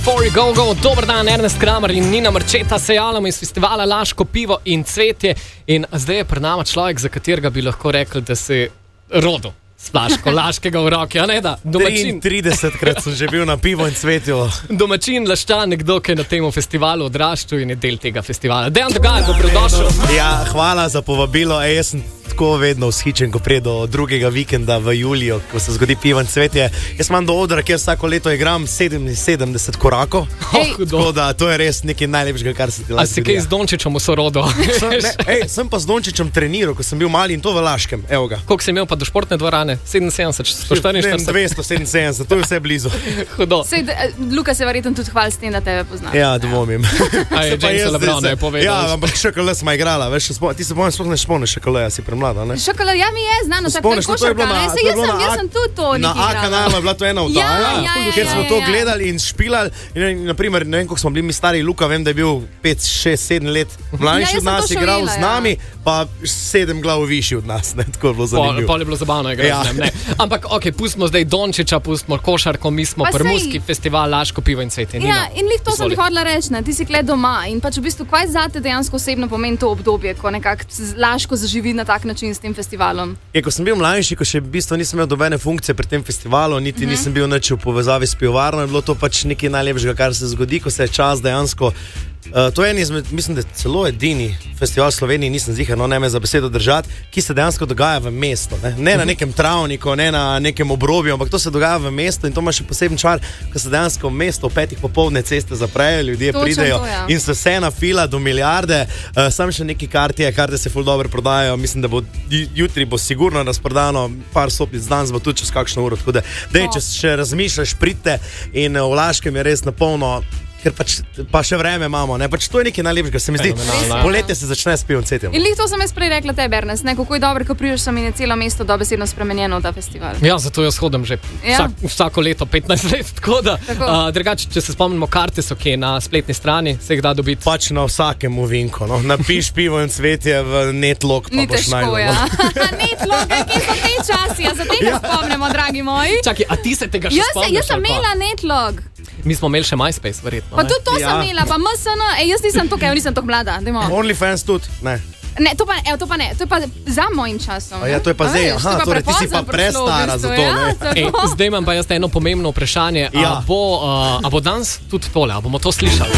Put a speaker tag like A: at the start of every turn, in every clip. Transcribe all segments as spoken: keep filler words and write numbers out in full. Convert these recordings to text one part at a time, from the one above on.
A: For you go, go, dober dan, Ernest Kramer in Nina Marčeta se javljamo iz festivala Laško pivo in cvetje. In zdaj je pred nama človek, za katerega bi lahko rekli, da se rodil s flaško Laškega v roki, a ne da? Domačin.
B: triintridesetkrat sem že bil na pivo in cvetju.
A: Domačin, Laščan, nekdo, ki je na tem festivalu odraščal in je del tega festivala. Dejan Dogaj, dobrodošel.
B: Ja, hvala za povabilo. Ej, jaz sem tako vedno vzhičen, ko pride do drugega vikenda v juliju, ko se zgodi pivo in cvetje. Jaz imam do odra, kjer vsako leto igram sedeminsedemdeset korakov.
A: Oh,
B: tako da to je res nekaj najlepšega, kar se ti lahko
A: zgodi. A si kaj z Dončićem v sorodu?
B: Ej, sem pa z Dončićem treniral, ko sem bil mali in to v Laškem. Evo ga.
A: Koliko si imel pa do športne dvorane? sedeminsedemdeset, sto štiriinštirideset?
B: dvesto sedeminsedemdeset, to je vse blizu.
A: Hudo.
C: Sej, Luka se verjetno tudi hvali s tem, da tebe pozna.
B: Ja, dvomim.
A: A je James Lebron je povedal.
B: Ja, ampak šokole smo igrala, veš, ti se bojim, sploh ne spomniš šokole, si premlada, ne?
C: Šokole, ja mi je znano, tako je košarka, ne? Sej, jaz sem, jaz sem tudi to nekaj
B: igrala. Na A kanalu je bila to ena oddaja,
C: ja, ja, ja,
B: kjer smo
C: ja,
B: to
C: ja.
B: gledali in špilali. In, naprimer, ne vem, koliko smo bili mi stari, Luka, vem, da je bil pet, šest, sedem let mlajši
C: Ja,
B: od nas,
C: jaz sem to
B: igral
C: šolila,
B: z nami, pa sedem glav višji od nas, ne? Tako je bilo zanimivo.
A: Pol je bilo zabavno igrati
B: Ja.
A: z njim, ne. Ampak, ok, pustimo zdaj Dončića, pustimo košarko, mi smo
C: Pa sej-
A: prmuski festival Laško pivo in cvetje.
C: Ja,
A: Nina,
C: in lih to sem
A: izvoli.
C: ti hodila reči, ne? Ti si kle doma in pač v bistvu kaj zate dejansko osebno pomeni to obdobje, ko nekako z- Laško zaživi na tak način s tem festivalom.
B: Je, ko sem bil mlajši, ko še v bistvu nisem imel dobene funkcije pri tem festivalu, niti uh-huh. nisem bil nič v povezavi s pivovarno, je bilo to pač nekaj najlepšega, kar se zgodi, ko se je čas dejansko. Uh, to je en izmed, mislim, da celo edini festival v Sloveniji, nisem ziher, no ne me za besedo držati, ki se dejansko dogaja v mestu. Ne, ne na nekem travniku, ne na nekem obrobju, ampak to se dogaja v mestu in to ima še poseben čar, ko se dejansko v mestu v petih popoldne ceste zaprejo, ljudje
C: Točno
B: pridejo
C: to, ja.
B: in se vse nafila do milijarde. Uh, sam še neki kartije, karte se ful dobro prodajajo, mislim, da bo ju- jutri bo sigurno razprodano, par sopic danes bo tudi čez kakšno uro, tako da, dej, če še razmišljaš, pridite in uh, v Laškem je res napolno. Ker pač, pa še vreme imamo, ne? Pač to je nekaj najlepšega, se mi zdi.
A: Fenomenalno.
B: Poletje se začne s pivom cvetjem.
C: In lih to sem jaz prej rekla tebi, Ernest, ne? Kako je dobro, ko prideš sem in je celo mesto dobesedno spremenjeno v ta festival.
A: Ja, zato jaz hodim že
C: Ja.
A: vsak, vsako leto petnajst let, tako da.
C: Tako.
A: Uh, drugače, če se spomnimo, karte so kje na spletni strani, se jih da dobiti.
B: Pač na vsakem uvinku, no? Napiš pivo in cvetje v netlog, pa
C: Ni
B: boš
C: težko,
B: najdel.
C: ja.
B: No?
C: Net loga, kje so te časi, ja, za tega spomnimo, dragi moji.
A: Čakaj, a ti se tega še
C: Jaz, se,
A: spomniš?
C: jaz sem
A: ali pa?
C: imela netlog,
A: Mi smo imeli še MySpace, verjetno.
C: pa
A: ne?
C: tudi to
B: Ja.
C: sem imela, pa M S N, ej, jaz nisem tukaj, nisem tako mlada, dajmo.
B: OnlyFans tudi, ne.
C: Ne, to pa, evo, to pa ne, to je pa za mojim časom.
B: A ja, to je pa
C: A
B: zdaj,
C: veš,
B: aha,
C: to je
B: torej ti si pa
C: prepozno prišlo v
B: prestara
C: bistvu,
B: za to,
C: ja,
B: ne.
C: tako.
A: Ej, zdaj imam pa jaz eno pomembno vprašanje.
B: Ja.
A: A, bo, uh, a bo danes tudi tole, a bomo to slišali?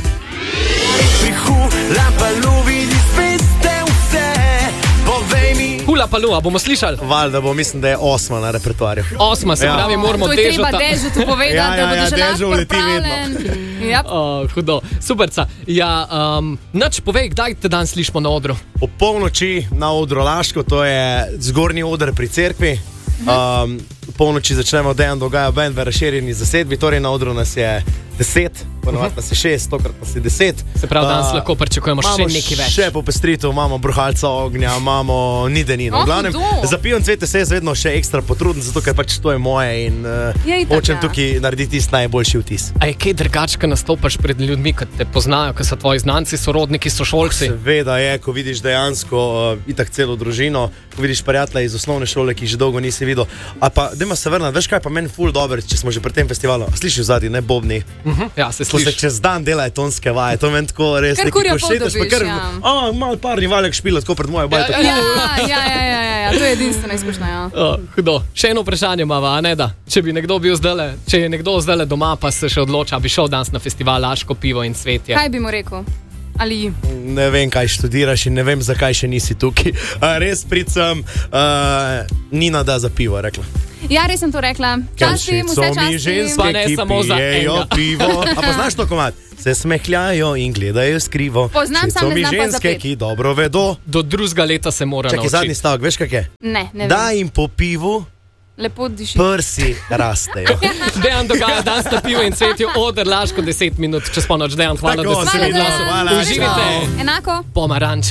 A: Hula palu, a bomo slišali?
B: Valjda bo, mislim, da je osma na repertoarju.
A: Osma, se
B: Ja.
A: pravi, moramo
C: To je treba
A: Dežota.
C: Dežutu povedati,
B: Ja, ja,
C: da
B: ja,
C: bodo že
B: Dežu
C: lahko
B: leti vedno.
C: pripravljen. Yep.
A: Uh, hudo, superca. Ja, um, nač, povej, kdaj te danes slišimo na odru?
B: Ob polnoči na odru Laško, to je zgornji oder pri cerkvi. Um, v polnoči začnemo Dejan Dogaj band v razširjeni zasedbi, torej na odru nas je deset, ponovadi nas je šest, tokrat nas je deset.
A: Se pravi, danes
B: Uh,
A: lahko pričakujemo še
B: Imamo
A: nekaj več.
B: Še popestritev, imamo bruhalca ognja, imamo nidenino.
C: Oh,
B: V glavnem,
C: hudo.
B: za pivo in cvetje se jaz vedno še ekstra potrudim, zato ker pač to je moje in uh,
C: Je itak,
B: hočem
C: ja.
B: tukaj narediti tisti najboljši vtis.
A: A je kaj drugače, nastopaš pred ljudmi, ki te poznajo, ki so tvoji znanci, sorodniki, sošolci?
B: Seveda je, ko vidiš dejansko uh, itak celo družino, ko vidiš prijatelje iz osnovne šole, ki jih že dolgo nisi videl. A pa, dajmo se vrniti, veš kaj pa meni ful dobro, če smo že pri tem festivalu. Slišiš zadnji, ne bobni.
A: Uh -huh, ja, se
B: Ko se
A: sliši.
B: čez dan delajo tonske vaje, to meni tako res
C: Kar
B: nekaj,
C: kurjo
B: ko
C: pot
B: šedeš, pa
C: dobiš,
B: kar,
C: ja.
B: a, malo parni valjak špila, tako pred mojo bajto.
A: Ja,
C: Ja, ja, ja, ja, ja, ja, to je edinstvena izkušnja. Ja.
A: Oh, hudo. Še eno vprašanje imamo, a ne da? Če bi nekdo bil zdajle, če je nekdo zdajle doma, pa se še odloča, bi šel danes na festival Laško pivo in cvetje.
C: Kaj bi mu rekel? Ali
B: Ne vem, kaj študiraš in ne vem, zakaj še nisi tukaj. A, res pridem, uh, Nina da za pivo, rekla.
C: Ja, res sem to rekla. Častim, vse
B: so mi
C: častim.
B: ženske,
A: Pa ne
B: ki
A: samo za
B: pijejo
A: enega.
B: pivo. A poznaš to komad? Se smehljajo in gledajo skrivo.
C: Poznam,
B: Všeč
C: sam
B: so
C: ne
B: mi
C: znam pa
B: ženske,
C: zapeti.
B: ki dobro vedo.
A: Do drugega leta se mora
B: Čakaj, zadnji
A: naučiti.
B: stavek, veš kak je?
C: Ne, ne vem.
B: Da jim po pivu
C: Lepo diši.
B: prsi rastejo.
A: Dejan Dogaj, danes na pivo in cvetje, oder Laško deset minut, čez ponoč. Dejan, hvala,
B: Tako,
A: da si
B: se
A: bil
B: vidimo,
A: glasen.
B: hvala.
A: Uživajte.
C: Enako.
A: Pomaranč.